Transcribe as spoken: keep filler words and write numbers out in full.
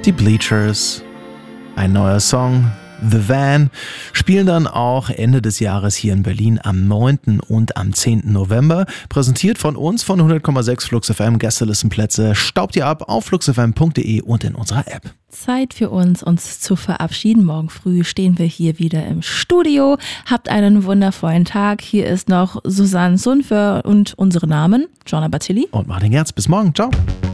Die Bleachers, ein neuer Song, The Van, spielen dann auch Ende des Jahres hier in Berlin am neunten und am zehnten November. Präsentiert von uns von hundert Komma sechs Flux F M. Gästelistenplätze staubt ihr ab auf fluxfm punkt de und in unserer App. Zeit für uns, uns zu verabschieden. Morgen früh stehen wir hier wieder im Studio. Habt einen wundervollen Tag. Hier ist noch Susanne Sunfer und unsere Namen, Jonna Batilli und Martin Gerz. Bis morgen. Ciao.